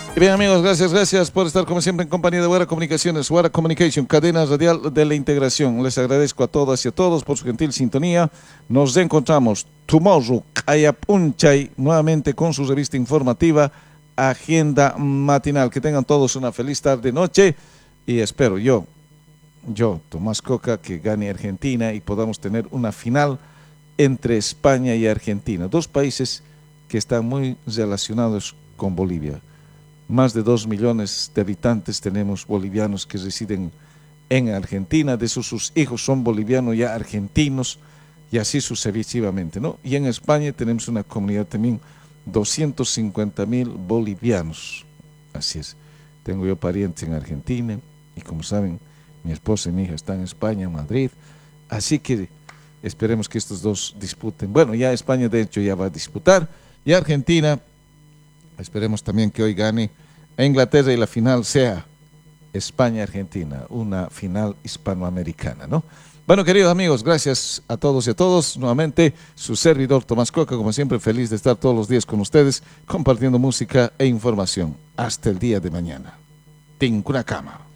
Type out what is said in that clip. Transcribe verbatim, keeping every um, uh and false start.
Y bien amigos, gracias, gracias por estar como siempre en compañía de Guara Comunicaciones, Guara Communication, cadena radial de la integración. Les agradezco a todas y a todos por su gentil sintonía. Nos encontramos tomorrow, Ayapunchay, nuevamente con su revista informativa, Agenda Matinal. Que tengan todos una feliz tarde, noche y espero yo, yo, Tomás Coca, que gane Argentina y podamos tener una final entre España y Argentina. Dos países que están muy relacionados con Bolivia. Más de dos millones de habitantes tenemos bolivianos que residen en Argentina, de esos sus hijos son bolivianos ya argentinos y así sucesivamente, ¿no? Y en España tenemos una comunidad también, doscientos cincuenta mil bolivianos, así es. Tengo yo parientes en Argentina y como saben, mi esposa y mi hija están en España, en Madrid, así que esperemos que estos dos disputen. Bueno, ya España de hecho ya va a disputar y Argentina, esperemos también que hoy gane a Inglaterra y la final sea España-Argentina, una final hispanoamericana, ¿no? Bueno, queridos amigos, gracias a todos y a todos. Nuevamente, su servidor Tomás Coca, como siempre, feliz de estar todos los días con ustedes, compartiendo música e información. Hasta el día de mañana. Tincuna cama.